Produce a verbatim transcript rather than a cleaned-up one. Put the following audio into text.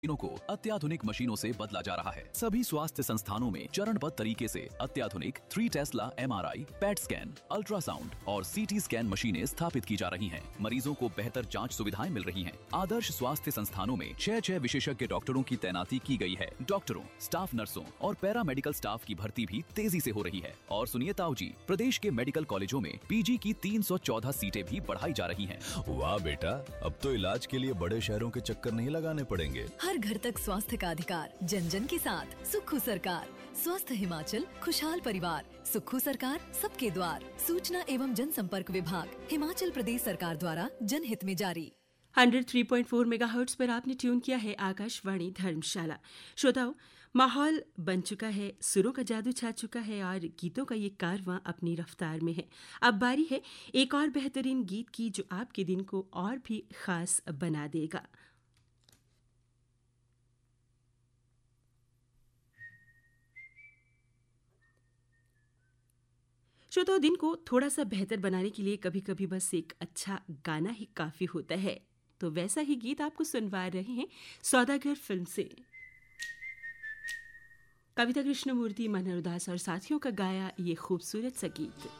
मशीनों को अत्याधुनिक मशीनों से बदला जा रहा है। सभी स्वास्थ्य संस्थानों में चरणबद्ध तरीके से अत्याधुनिक three Tesla MRI, PET scan, ultrasound और सीटी स्कैन मशीनें स्थापित की जा रही हैं। मरीजों को बेहतर जांच सुविधाएं मिल रही हैं। आदर्श स्वास्थ्य संस्थानों में छह छह विशेषज्ञ डॉक्टरों की तैनाती की गई है। डॉक्टरों, स्टाफ नर्सों और पैरा मेडिकल स्टाफ की भर्ती भी तेजी से हो रही है। और सुनिए ताऊ जी, प्रदेश के मेडिकल कॉलेजों में पीजी की तीन सौ चौदह सीटें भी बढ़ाई जा रही हैं। वाह बेटा, अब तो इलाज के लिए बड़े शहरों के चक्कर नहीं लगाने पड़ेंगे। हर घर तक स्वास्थ्य का अधिकार, जन जन के साथ सुखू सरकार। स्वस्थ हिमाचल, खुशहाल परिवार। सुखू सरकार, सबके द्वार। सूचना एवं जनसंपर्क विभाग, हिमाचल प्रदेश सरकार द्वारा जनहित में जारी। एक सौ तीन पॉइंट चार मेगाहर्ट्ज पर आपने ट्यून किया है आकाशवाणी धर्मशाला। श्रोताओं, माहौल बन चुका है, सुरों का जादू छा चुका है और गीतों का ये कारवां अपनी रफ्तार में है। अब बारी है एक और बेहतरीन गीत की जो आपके दिन को और भी खास बना देगा। श्रोताओं, दिन को थोड़ा सा बेहतर बनाने के लिए कभी कभी बस एक अच्छा गाना ही काफी होता है। तो वैसा ही गीत आपको सुनवा रहे हैं सौदागर फिल्म से। कविता कृष्णमूर्ति, मनोहर दास और साथियों का गाया ये खूबसूरत सा गीत।